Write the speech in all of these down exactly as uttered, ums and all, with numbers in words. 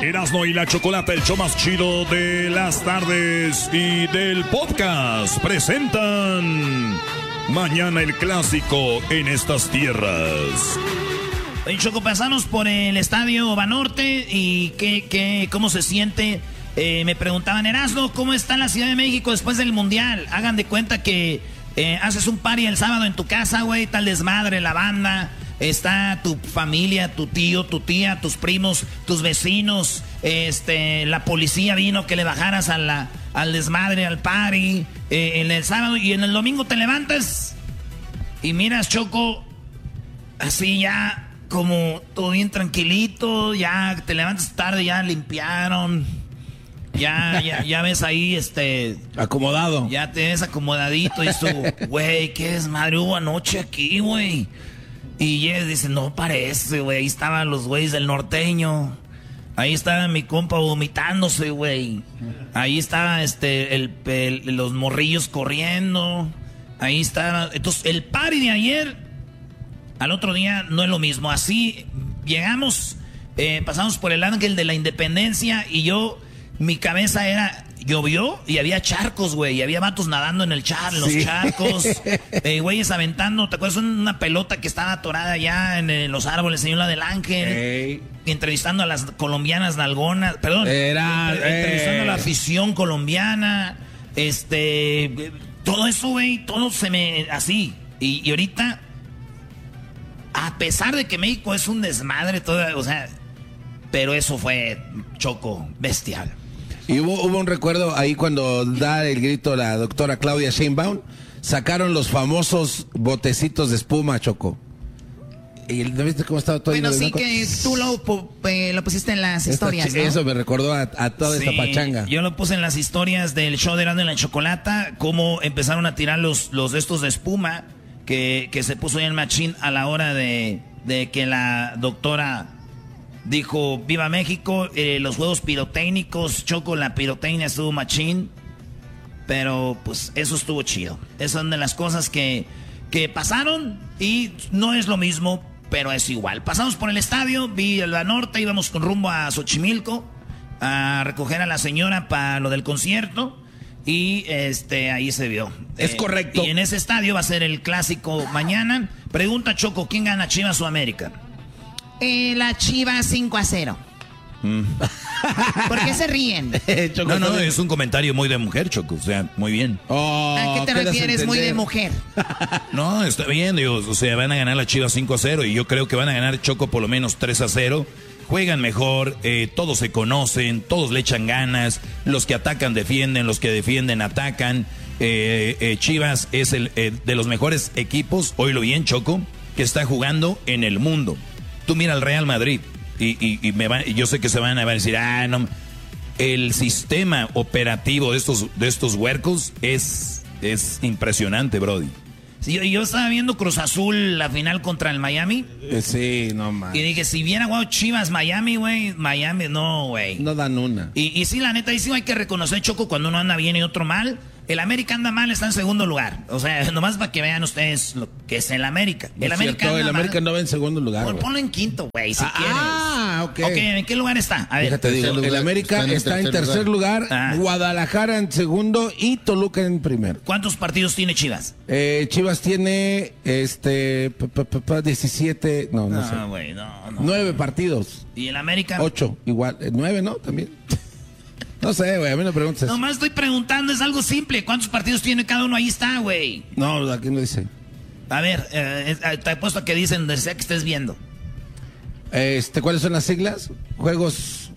Erasmo y la Chocolata, el show más chido de las tardes y del podcast, presentan Mañana el Clásico en estas tierras. Oye, Choco, pasamos por el estadio Banorte y ¿qué, qué, cómo se siente? Eh, me preguntaban, Erasmo, ¿cómo está la Ciudad de México después del Mundial? Hagan de cuenta que eh, haces un party el sábado en tu casa, güey, tal desmadre, la banda, está tu familia, tu tío, tu tía, tus primos, tus vecinos, este, la policía vino que le bajaras a la, al desmadre, al party, eh, en el sábado y en el domingo te levantas y miras, Choco, así ya como todo bien tranquilito, ya te levantas tarde, ya limpiaron, ya, ya, ya ves ahí, este... acomodado. Ya te ves acomodadito y eso, güey, qué desmadre hubo anoche aquí, güey. Y ella dice, no parece, güey, ahí estaban los güeyes del norteño. Ahí estaba mi compa vomitándose, güey. Ahí estaba este, el, el, los morrillos corriendo. Ahí estaba... Entonces, el party de ayer, al otro día, no es lo mismo. Así, llegamos, eh, pasamos por el Ángel de la Independencia y yo, mi cabeza era... Llovió y había charcos, güey, y había vatos nadando en el char, en los sí. charcos, eh, güeyes aventando, ¿te acuerdas? Una pelota que estaba atorada allá en, en los árboles, señor, la del Ángel, hey. entrevistando a las colombianas nalgonas, perdón, Era, entre, entrevistando a la afición colombiana, este, todo eso, güey, todo se me, así, y, y ahorita, a pesar de que México es un desmadre, todo, o sea, pero eso fue, Choco, bestial. Y hubo, hubo un recuerdo ahí cuando da el grito la doctora Claudia Sheinbaum, sacaron los famosos botecitos de espuma, Choco. ¿Y ¿no viste cómo estaba todo? Bueno, sí que tú lo, eh, lo pusiste en las historias, esta, ¿no? Eso me recordó a, a toda sí, esta pachanga. Yo lo puse en las historias del show de Erasmo y la Chocolata, cómo empezaron a tirar los, los de estos de espuma que, que se puso en el machín a la hora de, de que la doctora... Dijo, viva México, eh, los juegos pirotécnicos, Choco, la pirotecnia estuvo machín, pero pues eso estuvo chido. Esas son de las cosas que, que pasaron y no es lo mismo, pero es igual. Pasamos por el estadio, vi el Banorte, íbamos con rumbo a Xochimilco a recoger a la señora para lo del concierto y este ahí se vio. Es eh, correcto. Y en ese estadio va a ser el clásico mañana. Pregunta, Choco, ¿quién gana, Chivas o América? Eh, la Chivas cinco a cero. Mm. ¿Por qué se ríen? Choco, no, no, es un comentario muy de mujer, Choco. O sea, muy bien. Oh, ¿a qué te refieres muy de mujer? No, está bien, digo, o sea, van a ganar la Chivas cinco a cero y yo creo que van a ganar, Choco, por lo menos tres a cero. Juegan mejor, eh, todos se conocen, todos le echan ganas. Los que atacan defienden, los que defienden atacan. Eh, eh, Chivas es el eh, de los mejores equipos, oílo bien, Choco, que está jugando en el mundo. Tú mira al Real Madrid y, y, y me va, y yo sé que se van a decir, ah, no. El sistema operativo de estos, de estos huercos es, es impresionante, Brody. Sí, yo, yo estaba viendo Cruz Azul, la final contra el Miami. Eh, sí, no más. Y dije, si viera, wow, Chivas, Miami, güey, Miami, no, güey. No dan una. Y, y sí, la neta, y sí hay que reconocer, Choco, cuando uno anda bien y otro mal. El América anda mal, está en segundo lugar. O sea, nomás para que vean ustedes lo que es el América. El no América cierto, anda el América mal. no va en segundo lugar. Por, ponlo en quinto, güey, si ah, quieres. Ah, ok. Ok, ¿en qué lugar está? A ver. Fíjate, digo, lugar, el América está en, está en tercer lugar, lugar ah. Guadalajara en segundo y Toluca en primer. ¿Cuántos partidos tiene Chivas? Eh, Chivas tiene este p -p -p diecisiete, no, no, no sé. Wey, no, no. Nueve partidos. ¿Y el América? Ocho, igual. Eh, nueve, ¿no? También. No sé, güey, a mí no preguntes eso. Nomás estoy preguntando, es algo simple. ¿Cuántos partidos tiene cada uno? Ahí está, güey. No, aquí no dice. A ver, eh, te he puesto a que dicen donde sea que estés viendo. Este, ¿cuáles son las siglas? Juegos...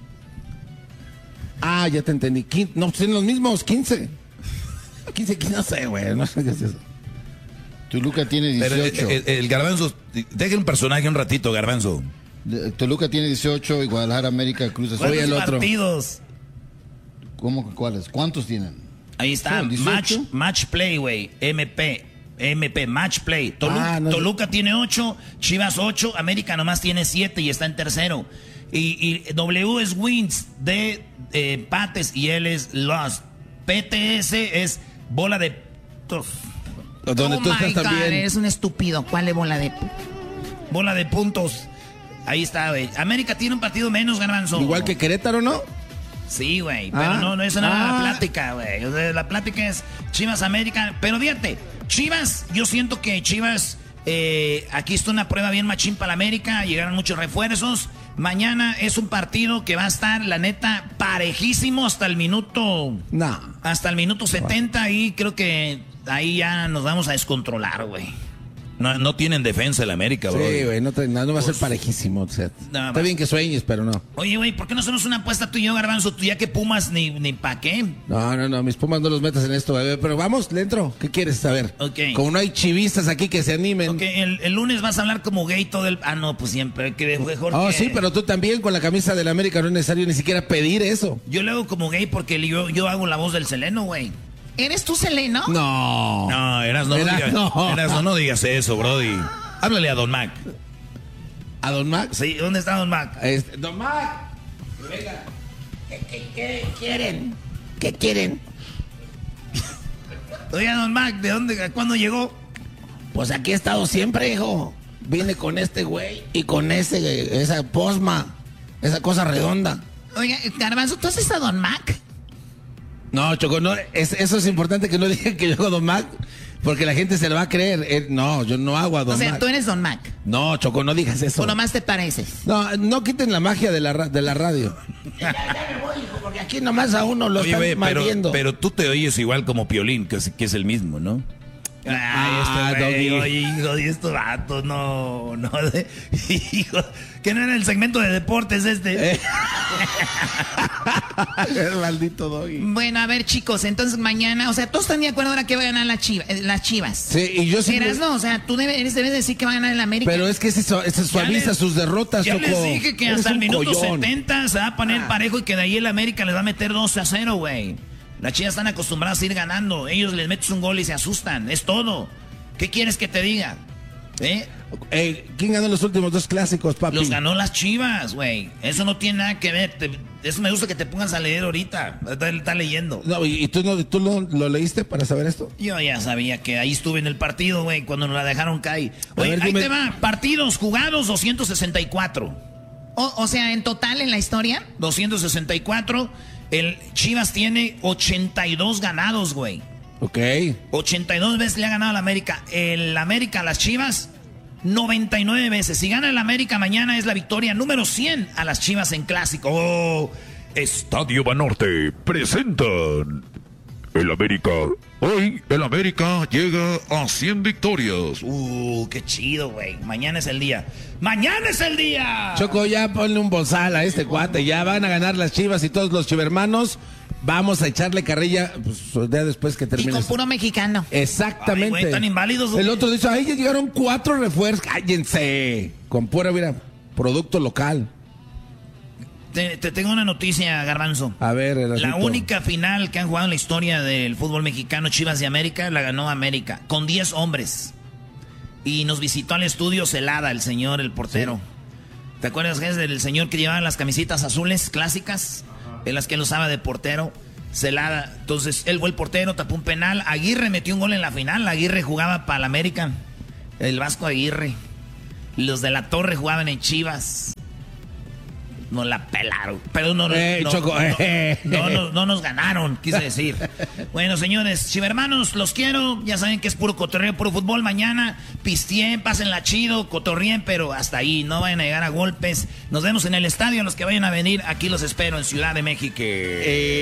Ah, ya te entendí. Quin... No, son los mismos, quince. quince, quince, no sé, güey, no sé qué es eso. Toluca tiene dieciocho. Pero el, el, el Garbanzo, deje un personaje un ratito, Garbanzo. De, Toluca tiene dieciocho y Guadalajara, América, Cruz Azul. ¿Cuántos el otro? partidos? ¿Cómo cuáles? ¿Cuántos tienen? Ahí está, ¿Sí, match, match Play, güey, M P, M P, Match Play. Toluca, ah, no, Toluca tiene ocho, Chivas ocho, América nomás tiene siete y está en tercero. Y, y W es wins, D eh, empates y L es lost. P T S es bola de... Donde oh tú estás God, también. Eres un estúpido. ¿Cuál es bola de...? Bola de puntos. Ahí está, güey. América tiene un partido menos, Garbanzo. Igual que Querétaro, ¿no? Sí, güey, pero Ah, no, no es una ah. plática, güey. O sea, la plática es Chivas América. Pero fíjate, Chivas, yo siento que Chivas, eh, aquí está una prueba bien machín para la América. Llegaron muchos refuerzos. Mañana es un partido que va a estar, la neta, parejísimo hasta el minuto. No. Hasta el minuto setenta. Y creo que ahí ya nos vamos a descontrolar, güey. No, no tienen defensa el América, bro. Sí, güey, no, te- no, no va a ser parejísimo. O sea, No, está va- bien que sueñes, pero no. Oye, güey, ¿por qué no hacemos una apuesta tú y yo, Garbanzo? Tú ya que Pumas ni, ni pa' qué. No, no, no, mis Pumas no los metas en esto, bebé. Pero vamos, le entro. ¿Qué quieres saber? Ok. Como no hay chivistas aquí que se animen. Ok, el, el lunes vas a hablar como gay todo el... Ah, no, pues siempre, que mejor Oh, que- sí, pero tú también con la camisa del América no es necesario ni siquiera pedir eso. Yo le hago como gay porque yo, yo hago la voz del Seleno, güey. ¿Eres tú, Seleno? No. No, eras no, Era- digas, no. Eras no, no digas eso, Brody. Háblale a Don Mac. ¿A Don Max? Sí, ¿dónde está Don Mac? Este, Don Mac. Venga. ¿Qué, qué, qué quieren? ¿Qué quieren? Oiga, Don Mac, ¿de dónde, a cuándo llegó? Pues aquí he estado siempre, hijo. Vine con este güey y con ese, esa posma, esa cosa redonda. Oiga, Garbanzo, ¿tú haces a Don Mac? No, Choco, no, es- eso es importante que no digan que yo hago Don Mac, porque la gente se le va a creer. Eh, no, yo no hago a Don O sea, Mac. tú eres Don Mac. No, Choco, no digas eso. ¿O nomás te pareces? No, no quiten la magia de la, ra- de la radio. Ya, ya me voy, hijo, porque aquí nomás a uno lo Oye, están güey, mal pero, viendo. pero tú te oyes igual como Piolín, que es, que es el mismo, ¿no? Ay, Ah, este güey, Doggy. oye, hijo de estos vatos, no, no, de- hijo, que no era el segmento de deportes este. Eh. El maldito Doggy. Bueno, a ver, chicos, entonces mañana, o sea, todos están de acuerdo ahora que va a ganar la chiva, eh, las Chivas. Sí, y yo sí. Eras, no, o sea, tú debes, debes decir que va a ganar el América. Pero es que se, su- se suaviza les- sus derrotas, Ya Choco. les dije que Eres hasta el un minuto collón. setenta se va a poner parejo y que de ahí el América les va a meter dos a cero, güey. Las Chivas están acostumbradas a ir ganando. Ellos les metes un gol y se asustan. Es todo. ¿Qué quieres que te diga? ¿Eh? Eh, ¿Quién ganó los últimos dos clásicos, papi? Los ganó las Chivas, güey. Eso no tiene nada que ver. Te- eso me gusta que te pongas a leer ahorita. Está, está leyendo. No, ¿y, y tú, no, tú lo, lo leíste para saber esto? Yo ya sabía que ahí estuve en el partido, güey, cuando nos la dejaron caer. Oye, ver, ahí dime- te va. Partidos jugados, doscientos sesenta y cuatro. O, o sea, en total en la historia. doscientos sesenta y cuatro. El Chivas tiene ochenta y dos ganados, güey. Ok. ochenta y dos veces le ha ganado al América. El América a las Chivas, noventa y nueve veces. Si gana el América mañana es la victoria número cien a las Chivas en clásico. Oh, Estadio Banorte presentan el América. Hoy el América llega a cien victorias. uh, qué chido, güey. Mañana es el día. ¡Mañana es el día! Choco, ya ponle un bozal a este cuate. Ya van a ganar las Chivas y todos los chivermanos. Vamos a echarle carrilla pues, ya después que Y termine. con esto. puro mexicano. Exactamente. Ay, güey, están inválidos, güey. El otro dice, ay, ya llegaron cuatro refuerzos. Cállense. Con pura, mira, producto local. Te, te tengo una noticia, Garbanzo. A ver, el La asunto. única final que han jugado en la historia del fútbol mexicano, Chivas de América, la ganó América, con diez hombres. Y nos visitó al estudio Celada, el señor, el portero. ¿Te acuerdas que es del señor que llevaba las camisitas azules clásicas? En las que él usaba de portero. Celada. Entonces, él fue el portero, tapó un penal. Aguirre metió un gol en la final. Aguirre jugaba para el América. El Vasco Aguirre. Los de la Torre jugaban en Chivas. Nos la pelaron. Pero no, Eh, no, Choco, no, eh. no, no, no nos ganaron, quise decir. Bueno, señores, chivermanos, los quiero. Ya saben que es puro cotorreo, puro fútbol. Mañana pisteen, pásenla chido, cotorreen, pero hasta ahí. No vayan a llegar a golpes. Nos vemos en el estadio. Los que vayan a venir, aquí los espero en Ciudad de México.